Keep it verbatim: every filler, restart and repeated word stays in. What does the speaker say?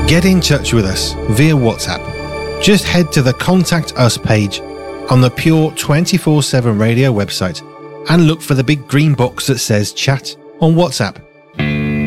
Get in touch with us via WhatsApp. Just head to the Contact Us page on the Pure twenty-four seven Radio website and look for the big green box that says Chat on WhatsApp.